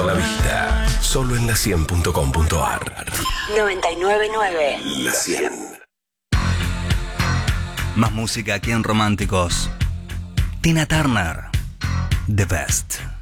la vista. Solo en la100.com.ar. 99.9. La 100. Más música aquí en Románticos. Tina Turner, The Best.